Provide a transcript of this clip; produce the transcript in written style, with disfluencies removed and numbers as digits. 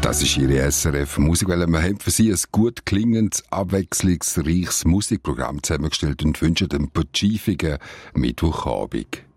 Das ist Ihre SRF Musikwelle. Wir haben für Sie ein gut klingendes, abwechslungsreiches Musikprogramm zusammengestellt und wünschen einen pazifischen Mittwochabend.